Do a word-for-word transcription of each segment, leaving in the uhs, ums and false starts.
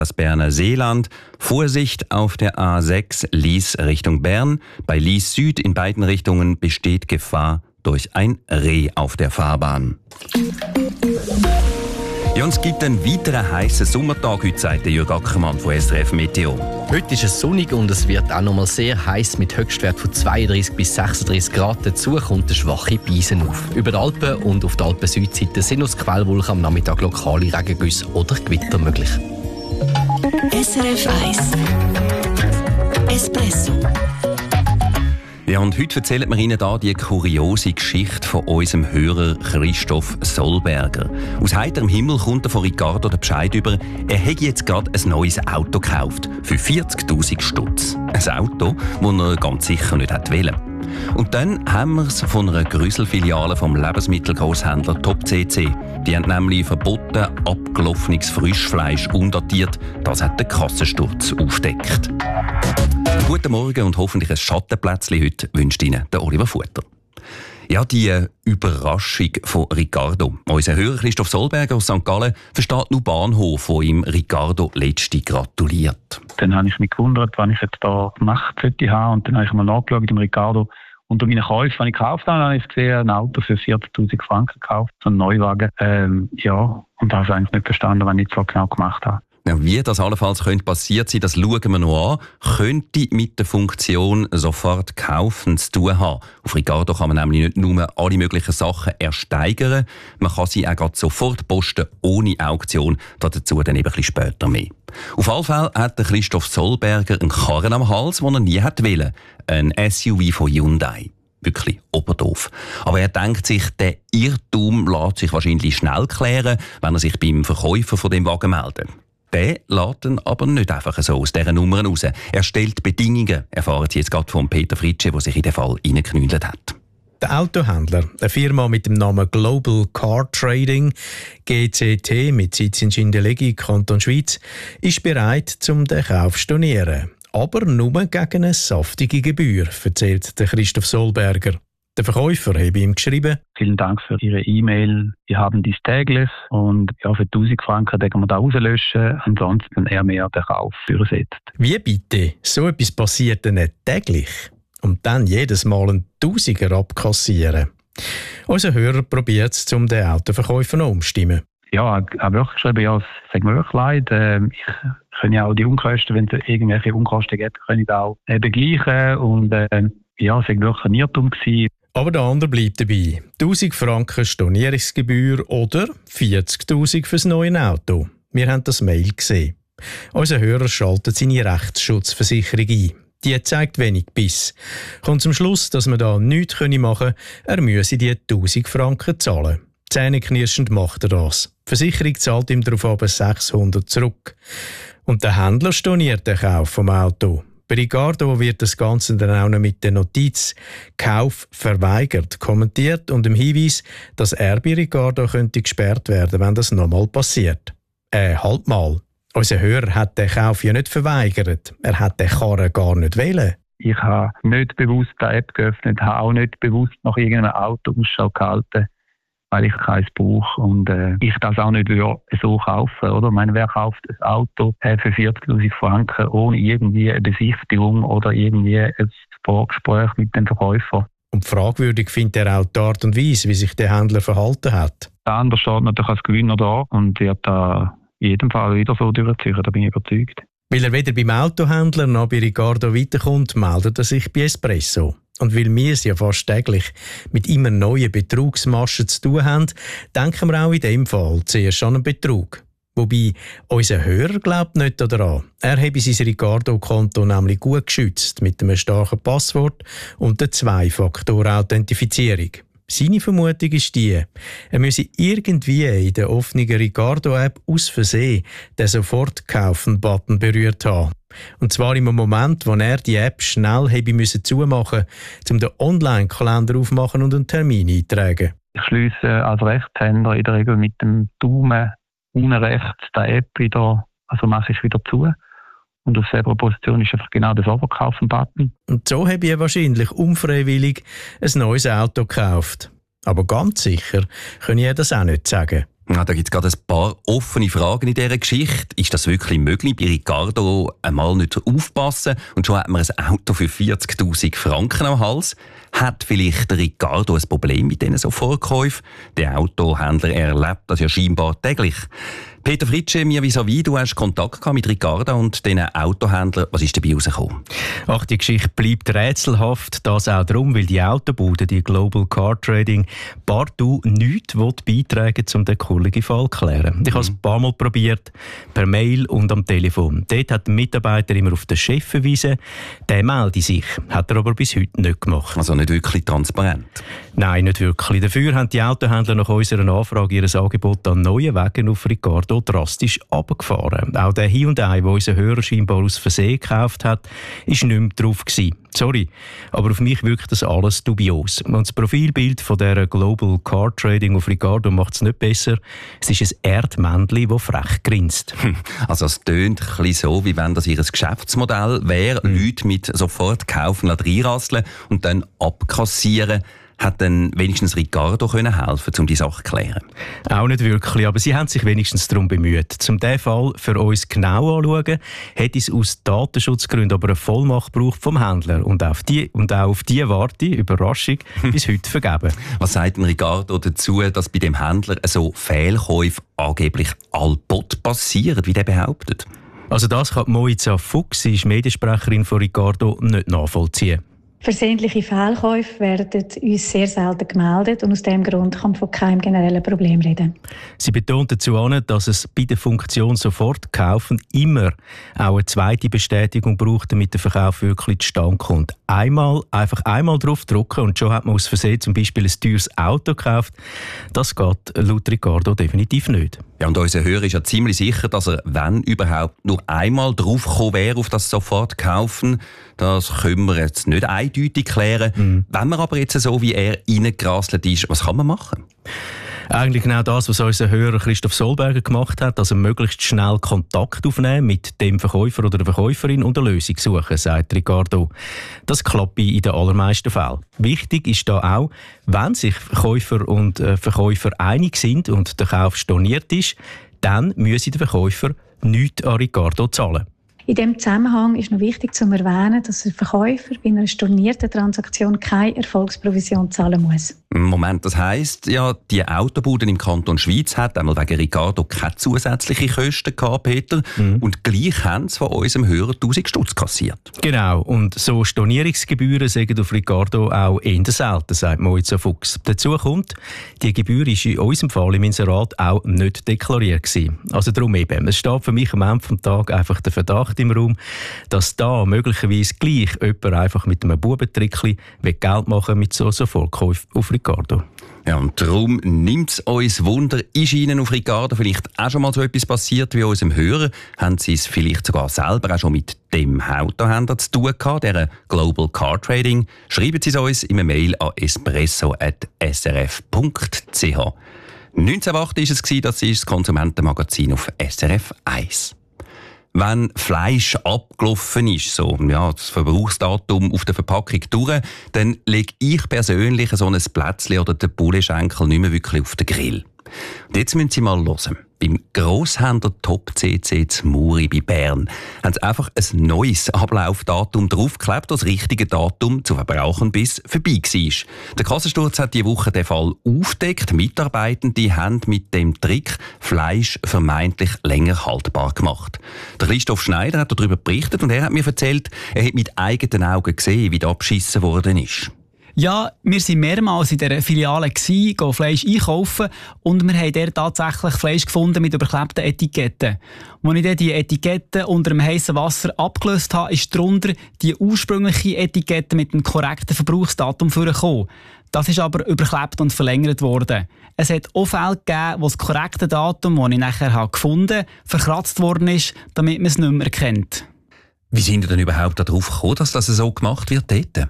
Das Berner Seeland. Vorsicht auf der A sechs Lies Richtung Bern. Bei Lies Süd in beiden Richtungen besteht Gefahr durch ein Reh auf der Fahrbahn. Ja, und es gibt einen weiteren heissen Sommertag heute, sagt Jürg Ackermann von S R F Meteo. Heute ist es sonnig und es wird auch noch mal sehr heiß mit Höchstwert von zweiunddreißig bis sechsunddreißig Grad. Dazu kommt eine schwache Beisen auf. Über die Alpen und auf der Alpen-Südseite sind aus Quellwolken am Nachmittag lokale Regengüsse oder Gewitter möglich. S R F eins Espresso. Ja, und heute erzählen wir Ihnen hier die kuriose Geschichte von unserem Hörer Christoph Solberger. Aus heiterem Himmel kommt er von Ricardo den Bescheid über, er hätte jetzt gerade ein neues Auto gekauft. Für vierzigtausend Stutz. Ein Auto, das er ganz sicher nicht wollte. Und dann haben wir es von einer Grüselfiliale vom Lebensmittelgrosshändler Top C C. Die haben nämlich verboten, abgelaufenes Frischfleisch undatiert. Das hat der Kassensturz aufgedeckt. Guten Morgen und hoffentlich ein Schattenplätzchen heute wünscht Ihnen der Oliver Futter. Ja, die Überraschung von Ricardo. Unser Hörer Christoph Solberger aus Sankt Gallen versteht nur Bahnhof, wo ihm Ricardo letzte gratuliert. Dann habe ich mich gewundert, was ich jetzt da gemacht sollte haben. Und dann habe ich mal nachgeschaut dem Ricardo. Unter meinen Käufen, die ich gekauft habe, habe ich gesehen, ein Auto für vierzigtausend Franken gekauft, so ein Neuwagen. Ähm, ja, und habe eigentlich nicht verstanden, was ich nicht so genau gemacht habe. Ja, wie das allenfalls könnte passiert sein, das schauen wir noch an. Könnte mit der Funktion sofort kaufen zu tun haben. Auf Ricardo kann man nämlich nicht nur alle möglichen Sachen ersteigern, man kann sie auch gerade sofort posten, ohne Auktion. Dazu dann eben ein bisschen später mehr. Auf jeden Fall hat der Christoph Solberger einen Karren am Hals, den er nie hätte wollen. Ein S U V von Hyundai. Wirklich oberdoof. Aber er denkt sich, der Irrtum lässt sich wahrscheinlich schnell klären, wenn er sich beim Verkäufer von dem Wagen meldet. Der lässt ihn aber nicht einfach so aus dieser Nummer raus. Er stellt Bedingungen, erfahren Sie jetzt gerade von Peter Fritsche, der sich in den Fall reingeknüllt hat. Der Autohändler, eine Firma mit dem Namen Global Car Trading, G C T mit Sitz in Schindellegi, Kanton Schweiz, ist bereit, um den Kauf zu stornieren. Aber nur gegen eine saftige Gebühr, erzählt der Christoph Solberger. Der Verkäufer habe ihm geschrieben: Vielen Dank für Ihre E-Mail. Wir haben dies täglich und ja, für tausend Franken können wir da rauslöschen. Ansonsten eher mehr den Kauf durchsetzt. Wie bitte? So etwas passiert dann nicht täglich? Und dann jedes Mal einen Tausiger abkassieren. Unser Hörer probiert es, um den Autoverkäufer noch umzustimmen. Ja, ich habe wirklich geschrieben, ja, es tut mir wirklich leid. Ich kann ja auch die Unkosten, wenn es irgendwelche Unkosten gibt, kann ich da auch äh, begleichen. Und äh, ja, es war wirklich ein Irrtum gewesen. Aber der andere bleibt dabei. tausend Franken Stornierungsgebühr oder vierzigtausend fürs neue Auto. Wir haben das Mail gesehen. Unser Hörer schaltet seine Rechtsschutzversicherung ein. Die zeigt wenig Biss. Kommt zum Schluss, dass man da nichts machen können, er müsse die tausend Franken zahlen. Zähneknirschend macht er das. Die Versicherung zahlt ihm darauf aber sechshundert zurück. Und der Händler storniert den Kauf vom Auto. Bei Ricardo wird das Ganze dann auch noch mit der Notiz «Kauf verweigert» kommentiert und dem Hinweis, dass er bei Ricardo könnte gesperrt werden, wenn das nochmal passiert. Äh, halt mal. Unser Hörer hat den Kauf ja nicht verweigert. Er hat den Karren gar nicht wollen. Ich habe nicht bewusst die App geöffnet, habe auch nicht bewusst nach irgendeinem Auto Ausschau gehalten, weil ich keins brauche und äh, ich das auch nicht so kaufen. Oder? Ich meine, wer kauft ein Auto äh, für vierzigtausend Franken ohne irgendwie eine Besichtigung oder irgendwie ein Vorgespräch mit dem Verkäufer? Und fragwürdig findet er auch die Art und Weise, wie sich der Händler verhalten hat. Der andere steht natürlich als Gewinner da und wird da in jedem Fall wieder so durchziehen, da bin ich überzeugt. Weil er weder beim Autohändler noch bei Ricardo weiterkommt, meldet er sich bei Espresso. Und weil wir es ja fast täglich mit immer neuen Betrugsmaschen zu tun haben, denken wir auch in dem Fall zuerst an einen Betrug. Wobei unser Hörer glaubt nicht daran. Er habe sein Ricardo-Konto nämlich gut geschützt mit einem starken Passwort und der Zwei-Faktor-Authentifizierung. Seine Vermutung ist die, er müsse irgendwie in der offenen Ricardo-App aus Versehen den Sofort-Kaufen-Button berührt haben. Und zwar im Moment, wo er die App schnell hätte müssen zumachen, um den Online-Kalender aufmachen und einen Termin eintragen. Ich schliesse als Rechtshänder in der Regel mit dem Daumen unten rechts die App wieder, also mache ich wieder zu. Und auf selber Position ist einfach genau der Sofort-Kaufen-Button. Und so habe ich wahrscheinlich unfreiwillig ein neues Auto gekauft. Aber ganz sicher kann ich das auch nicht sagen. Ja, da gibt es gerade ein paar offene Fragen in dieser Geschichte. Ist das wirklich möglich, bei Ricardo einmal nicht aufpassen und schon hat man ein Auto für vierzigtausend Franken am Hals? Hat vielleicht der Ricardo ein Problem mit diesen Sofortkäufen? Der Autohändler erlebt das ja scheinbar täglich. Peter Fritsche, mir vis-à-vis, du hast Kontakt gehabt mit Ricardo und diesen Autohändlern. Was ist dabei rausgekommen? Ach, die Geschichte bleibt rätselhaft. Das auch darum, weil die Autobude, die Global Car Trading, partout nichts beitragen, um den kurligen Fall zu klären. Ich mhm. habe es ein paar Mal probiert, per Mail und am Telefon. Dort hat der Mitarbeiter immer auf den Chef verwiesen. Der melde sich, hat er aber bis heute nicht gemacht. Also nicht wirklich transparent? Nein, nicht wirklich. Dafür haben die Autohändler nach unserer Anfrage ihr Angebot an neuen Wegen auf Ricardo drastisch runtergefahren. Auch der Hyundai, den unser Hörer scheinbar aus Versehen gekauft hat, war nicht mehr drauf gewesen. Sorry, aber auf mich wirkt das alles dubios. Und das Profilbild von der Global Car Trading auf Ricardo macht es nicht besser. Es ist ein Erdmännchen, das frech grinst. Also es tönt ein bisschen so, wie wenn das ihr Geschäftsmodell wäre, mhm. Leute mit sofort kaufen, reinrasseln und dann abkassieren. Hat dann wenigstens Ricardo können helfen, um die Sache zu klären? Auch nicht wirklich, aber sie haben sich wenigstens darum bemüht. Um diesen Fall für uns genau anzuschauen, hätte es aus Datenschutzgründen aber eine Vollmacht gebraucht vom Händler. Und auf die, und auch auf diese warte, Überraschung, bis heute vergeben. Was sagt denn Ricardo dazu, dass bei dem Händler so Fehlkäufe angeblich allbot passieren, wie der behauptet? Also das kann Moiza Fuchs, sie ist Mediensprecherin von Ricardo, nicht nachvollziehen. Versehentliche Fehlkäufe werden uns sehr selten gemeldet und aus diesem Grund kann man von keinem generellen Problem reden. Sie betont dazu an, dass es bei der Funktion sofort kaufen immer auch eine zweite Bestätigung braucht, damit der Verkauf wirklich zustande kommt. Einmal, einfach einmal drauf drücken und schon hat man aus Versehen zum Beispiel ein teures Auto gekauft. Das geht laut Ricardo definitiv nicht. Ja, und unser Hörer ist ja ziemlich sicher, dass er, wenn überhaupt, nur einmal drauf gekommen wäre, auf das sofort kaufen. Das können wir jetzt nicht eindeutig klären. Mhm. Wenn man aber jetzt so wie er reingerasselt ist, was kann man machen? Eigentlich genau das, was unser Hörer Christoph Solberger gemacht hat, also möglichst schnell Kontakt aufnehmen mit dem Verkäufer oder der Verkäuferin und eine Lösung suchen, sagt Ricardo. Das klappt in den allermeisten Fällen. Wichtig ist da auch, wenn sich Käufer und äh, Verkäufer einig sind und der Kauf storniert ist, dann müsse der Verkäufer nichts an Ricardo zahlen. In diesem Zusammenhang ist noch wichtig zu erwähnen, dass der Verkäufer bei einer stornierten Transaktion keine Erfolgsprovision zahlen muss. Moment, das heisst, ja, die Autobude im Kanton Schweiz hat einmal wegen Ricardo keine zusätzlichen Kosten gehabt, Peter. Mhm. Und gleich haben sie von unserem Hörer tausend Stutz kassiert. Genau, und so Stornierungsgebühren sagen auf Ricardo auch eher selten, sagt Moiza Fuchs. Dazu kommt, die Gebühr war in unserem Fall im Inserat auch nicht deklariert gewesen. Also darum eben, es steht für mich am Ende des Tages einfach der Verdacht im Raum, dass da möglicherweise gleich jemand einfach mit einem Bubentrickli Geld machen mit so Sofortkäufen auf Ricardo. Ja, und darum nimmt es uns Wunder, ist Ihnen auf Ricardo vielleicht auch schon mal so etwas passiert wie unserem Hörer? Haben Sie es vielleicht sogar selber auch schon mit dem Autohändler zu tun gehabt, der Global Car Trading? Schreiben Sie es uns in einer Mail an espresso at s r f punkt c h. neunzehnhundertacht war es, das ist das Konsumentenmagazin auf S R F eins. Wenn Fleisch abgelaufen ist, so, ja, das Verbrauchsdatum auf der Verpackung durch, dann lege ich persönlich so ein Plätzchen oder den Pouletschenkel nicht mehr wirklich auf den Grill. Und jetzt müssen Sie mal hören. Beim Grosshändler Top C C zu Muri bei Bern haben sie einfach ein neues Ablaufdatum draufgeklebt, das richtige Datum zu verbrauchen bis vorbei war. Der Kassensturz hat diese Woche den Fall aufgedeckt. Mitarbeitende haben mit dem Trick Fleisch vermeintlich länger haltbar gemacht. Der Christoph Schneider hat darüber berichtet und er hat mir erzählt, er hat mit eigenen Augen gesehen, wie da abgeschissen worden ist. Ja, wir waren mehrmals in dieser Filiale, gehen Fleisch einkaufen und wir haben dort tatsächlich Fleisch gefunden mit überklebten Etiketten. Als ich dann die Etiketten unter dem heißen Wasser abgelöst habe, ist darunter die ursprüngliche Etikette mit dem korrekten Verbrauchsdatum vorgekommen. Das ist aber überklebt und verlängert worden. Es hat auch Fälle gegeben, wo das korrekte Datum, das ich nachher gefunden habe, verkratzt worden ist, damit man es nicht mehr erkennt. Wie sind Sie denn überhaupt darauf gekommen, dass das so gemacht wird dort?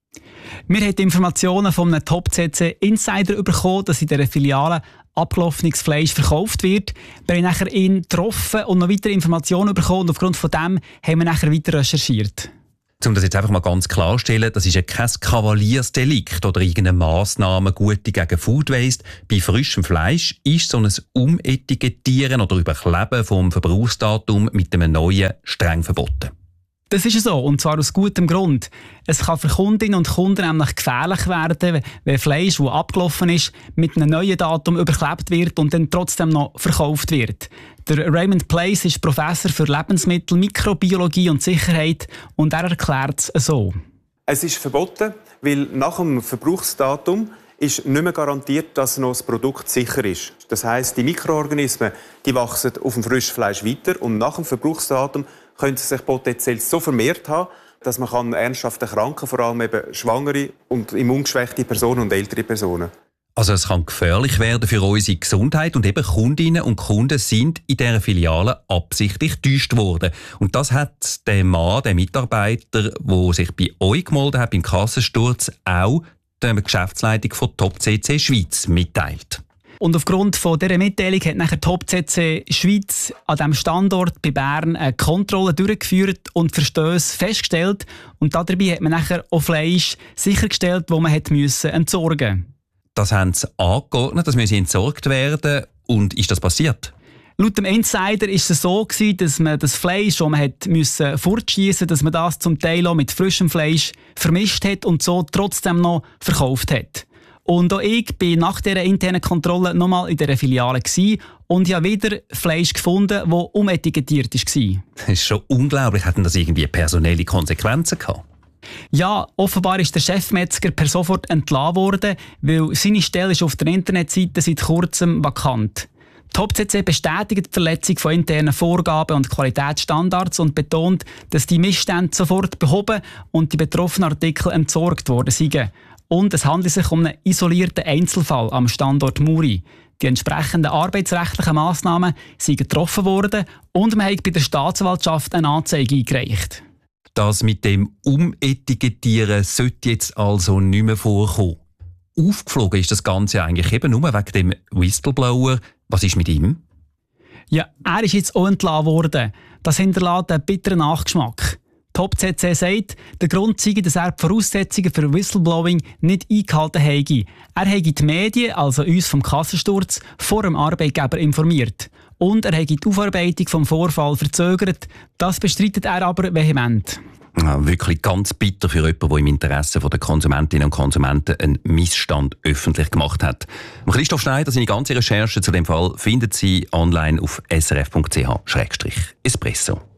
Wir haben die Informationen von einem Top-C C Insider bekommen, dass in dieser Filiale abgelaufenes Fleisch verkauft wird. Wir haben nachher ihn getroffen und noch weitere Informationen bekommen und aufgrund von dem haben wir nachher weiter recherchiert. Um das jetzt einfach mal ganz klarstellen, das ist ja kein Kavaliersdelikt oder irgendeine Massnahme Gute gegen Food Waste. Bei frischem Fleisch ist so ein Umetikettieren oder Überkleben vom Verbrauchsdatum mit einem neuen streng verboten. Das ist so, und zwar aus gutem Grund. Es kann für Kundinnen und Kunden nämlich gefährlich werden, wenn Fleisch, das abgelaufen ist, mit einem neuen Datum überklebt wird und dann trotzdem noch verkauft wird. Der Raymond Place ist Professor für Lebensmittel, Mikrobiologie und Sicherheit und er erklärt es so. Es ist verboten, weil nach dem Verbrauchsdatum ist nicht mehr garantiert, dass noch das Produkt sicher ist. Das heisst, die Mikroorganismen die wachsen auf dem frischen Fleisch weiter und nach dem Verbrauchsdatum können sie sich potenziell so vermehrt haben, dass man kann ernsthaft erkranken kann, vor allem eben schwangere und immungeschwächte Personen und ältere Personen. Also es kann gefährlich werden für unsere Gesundheit und eben Kundinnen und Kunden sind in dieser Filiale absichtlich getäuscht worden. Und das hat der Mann, der Mitarbeiter, der sich bei euch gemeldet hat, beim Kassensturz, auch der Geschäftsleitung von Top C C Schweiz mitteilt. Und aufgrund von dieser Mitteilung hat nachher Top C C Schweiz an diesem Standort bei Bern eine Kontrolle durchgeführt und Verstöße festgestellt. Und dabei hat man nachher auch Fleisch sichergestellt, das man hat müssen entsorgen musste. Das haben sie angeordnet, das müsse entsorgt werden. Und ist das passiert? Laut dem Insider war es so, dass man das Fleisch, das man hat müssen fortschiessen, dass man das zum Teil auch mit frischem Fleisch vermischt hat und so trotzdem noch verkauft hat. Und auch ich war nach dieser internen Kontrolle nochmal in dieser Filiale und habe wieder Fleisch gefunden, das umetikettiert war. Das ist schon unglaublich. Hatten das irgendwie personelle Konsequenzen gehabt? Ja, offenbar ist der Chefmetzger per sofort entlassen worden, weil seine Stelle ist auf der Internetseite seit kurzem vakant. Top C C bestätigt die Verletzung von internen Vorgaben und Qualitätsstandards und betont, dass die Missstände sofort behoben und die betroffenen Artikel entsorgt worden seien. Und es handelt sich um einen isolierten Einzelfall am Standort Muri. Die entsprechenden arbeitsrechtlichen Massnahmen sind getroffen worden und man hat bei der Staatsanwaltschaft eine Anzeige eingereicht. Das mit dem Umetikettieren sollte jetzt also nicht mehr vorkommen. Aufgeflogen ist das Ganze eigentlich eben nur wegen dem Whistleblower. Was ist mit ihm? Ja, er ist jetzt auch entlassen worden. Das hinterlässt einen bitteren Nachgeschmack. Top C C sagt, der Grund sei, dass er die Voraussetzungen für Whistleblowing nicht eingehalten habe. Er habe die Medien, also uns vom Kassensturz, vor dem Arbeitgeber informiert. Und er habe die Aufarbeitung vom Vorfall verzögert. Das bestreitet er aber vehement. Ja, wirklich ganz bitter für jemanden, der im Interesse der Konsumentinnen und Konsumenten einen Missstand öffentlich gemacht hat. Christoph Schneider, seine ganze Recherche zu dem Fall findet Sie online auf s r f punkt c h schrägstrich espresso.